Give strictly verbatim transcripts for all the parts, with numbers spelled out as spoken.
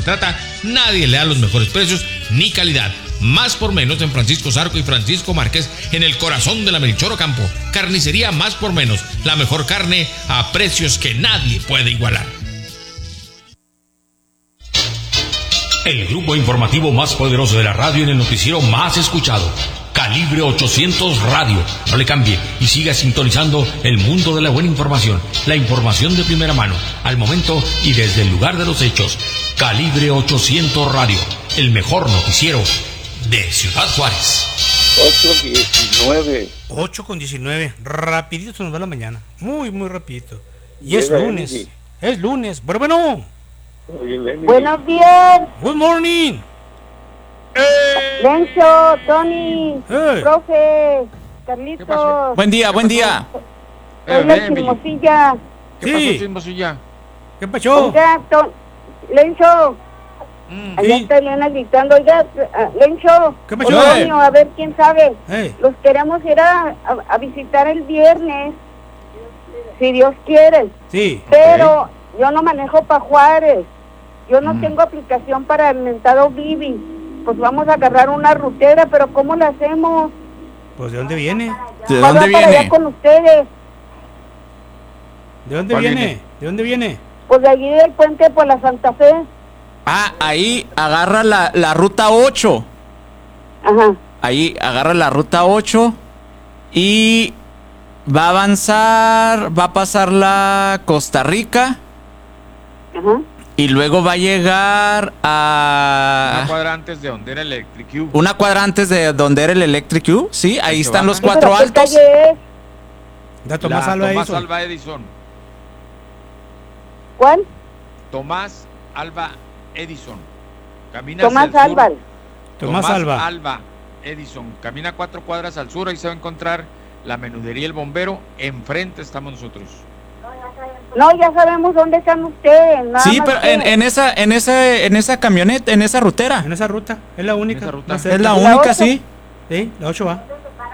trata, nadie le da los mejores precios ni calidad. Más por menos en Francisco Zarco y Francisco Márquez, en el corazón de la Melchor Ocampo. Carnicería Más por Menos, la mejor carne a precios que nadie puede igualar. El grupo informativo más poderoso de la radio en el noticiero más escuchado. Calibre ochocientos Radio. No le cambie y siga sintonizando el mundo de la buena información. La información de primera mano, al momento y desde el lugar de los hechos. Calibre ochocientos Radio. El mejor noticiero de Ciudad Juárez. ocho diecinueve. ocho con diecinueve. Rapidito se nos va la mañana. Muy, muy rapidito. Y es lunes. Emily. Es lunes. Bueno, bueno. Oye, buenos días. Good morning. Hey. Lencho, Tony, hey. Profe, Carlitos. Buen día, buen día. Soy la chismosilla. ¿Qué pasó, sí. chismosilla? ¿Qué pasó? Oiga, to- Lencho. Mm, allá ¿sí? Está Elena gritando. Oiga, uh, Lencho. ¿Qué pasó? Antonio, a ver quién sabe. Hey. Los queremos ir a, a, a visitar el viernes. Si Dios quiere. Sí. Pero okay. Yo no manejo para Juárez. Yo no mm. tengo aplicación para el mentado Bibi. Pues vamos a agarrar una rutera, pero ¿cómo la hacemos? Pues ¿de dónde viene? ¿De dónde viene? Para allá con ustedes. ¿De dónde viene? viene? ¿De dónde viene? Pues de allí del puente por la Santa Fe. Ah, ahí agarra la, la ruta ocho. Ajá. Ahí agarra la ruta ocho y va a avanzar, va a pasar la Costa Rica. Ajá. Y luego va a llegar a... Una cuadra antes de donde era el Electric U. Una cuadra antes de donde era el Electric U, sí, ahí, ahí están los cuatro ¿Pero altos. ¿Qué calle es? Da Tomás Alba Tomás Edison. Alba Edison. ¿Cuál? Tomás Alba Edison. Camina Tomás hacia el Alba. sur. Tomás, Tomás Alba. Alba Edison. Camina cuatro cuadras al sur, ahí se va a encontrar la menudería El Bombero. Enfrente estamos nosotros. No, ya sabemos dónde están ustedes. Nada Sí, más pero que... en, en esa, en esa, en esa camioneta, en esa rutera. En esa ruta, es la única. Ruta. Es la única, sí. Sí, la ocho va.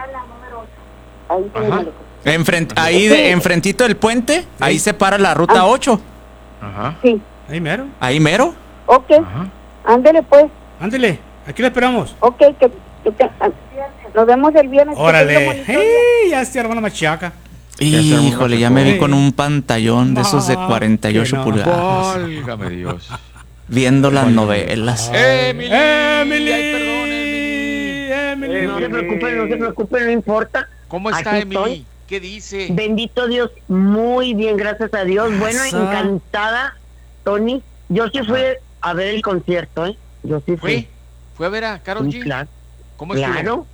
Ahí, Enfrent, ahí de, enfrentito del puente, sí. Ahí se para la ruta ah. ocho. Ajá. Sí. Ahí mero. Ahí mero. Ok. Ajá. Ándele pues. Ándele, aquí lo esperamos. Ok, que, que te, nos vemos el viernes. Órale. Hey, ya se armó la machaca. Híjole, ya me vi con un pantallón de esos de cuarenta y ocho no. pulgadas. Válgame Dios. Viendo las novelas. Emily. Emily. Ay, perdón, Emily. Emily. No se preocupen, no se preocupen, no importa. ¿Cómo está Aquí Emily? Estoy. ¿Qué dice? Bendito Dios, muy bien, gracias a Dios. Bueno, Eso. encantada, Tony. Yo sí fui a ver el concierto, ¿eh? Yo sí fui. ¿Fue? ¿Fue a ver a Karol G? Claro. ¿Cómo estuvo? Claro.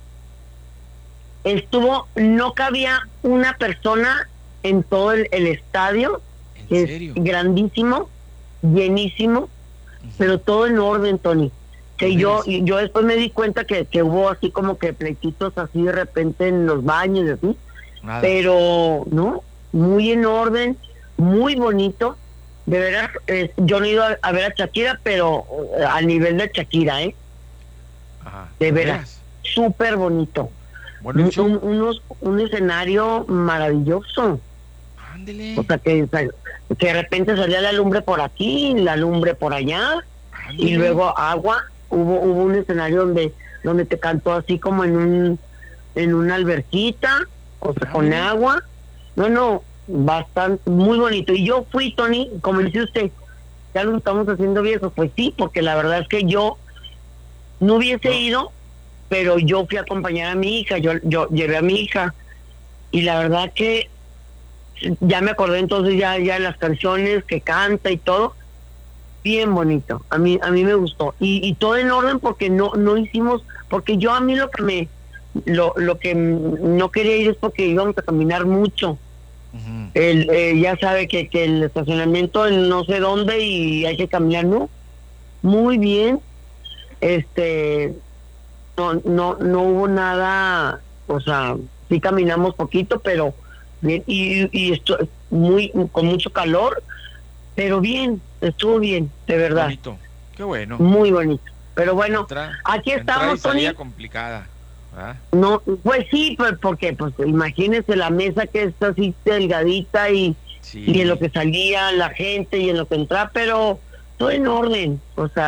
Estuvo, no cabía una persona en todo el, el estadio. ¿En es serio? grandísimo, llenísimo, uh-huh. Pero todo en orden, Tony. Que yo y yo después me di cuenta que, que hubo así como que pleititos así de repente en los baños y así. Nada. Pero no, muy en orden, muy bonito. De veras, eh, yo no he ido a, a ver a Shakira, pero eh, al nivel de Shakira, ¿eh? Ajá. De veras, súper bonito. Bueno, un, un, unos, un escenario maravilloso. Ándele. O sea, que, que de repente salía la lumbre por aquí, la lumbre por allá. Ándele. Y luego agua. Hubo hubo un escenario donde donde te cantó así como en un en una alberquita, o sea, con agua. No, no, bastante, muy bonito. Y yo fui, Tony, como dice usted, ya lo estamos haciendo viejos. Pues sí, porque la verdad es que yo no hubiese no. ido, pero yo fui a acompañar a mi hija, yo yo llevé a mi hija, y la verdad que ya me acordé entonces ya ya de las canciones que canta y todo, bien bonito, a mí a mí me gustó, y, y todo en orden porque no no hicimos, porque yo a mí lo que me lo lo que no quería ir es porque íbamos a caminar mucho. Uh-huh. el eh, ya sabe que, que el estacionamiento en no sé dónde y hay que caminar, ¿no? Muy bien, este no no no hubo nada, o sea, sí caminamos poquito, pero bien, y, y esto muy con mucho calor, pero bien, estuvo bien, de verdad. Bonito, qué bueno. Muy bonito. Pero bueno, Entra, aquí estamos, Tony. complicada. ¿Ah? No, pues sí, pues porque pues imagínese la mesa que está así delgadita y, sí. y en lo que salía la gente y en lo que entraba, pero todo en orden, o sea.